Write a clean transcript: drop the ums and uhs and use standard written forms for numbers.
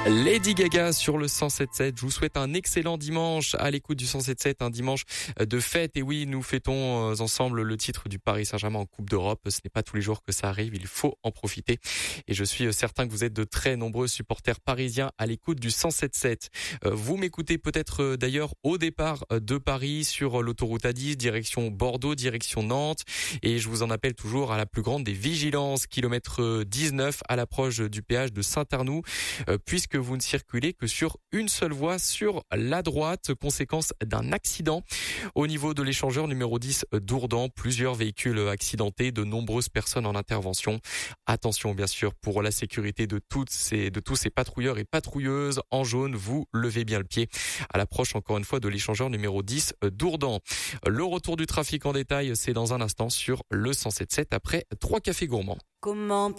Lady Gaga sur le 107.7. Je vous souhaite un excellent dimanche à l'écoute du 107.7, un dimanche de fête. Et oui, nous fêtons ensemble le titre du Paris Saint-Germain en Coupe d'Europe. Ce n'est pas tous les jours que ça arrive, il faut en profiter. Et je suis certain que vous êtes de très nombreux supporters parisiens à l'écoute du 107.7. Vous m'écoutez peut-être d'ailleurs au départ de Paris sur l'autoroute A10, direction Bordeaux, direction Nantes. Et je vous en appelle toujours à la plus grande des vigilances, kilomètre 19 à l'approche du péage de Saint-Arnoux, puisque vous ne circulez que sur une seule voie sur la droite, conséquence d'un accident. Au niveau de l'échangeur numéro 10 d'Ourdan, plusieurs véhicules accidentés, de nombreuses personnes en intervention. Attention bien sûr pour la sécurité de tous ces patrouilleurs et patrouilleuses en jaune, vous levez bien le pied à l'approche encore une fois de l'échangeur numéro 10 d'Ourdan. Le retour du trafic en détail, c'est dans un instant sur le 107.7 après 3 cafés gourmands.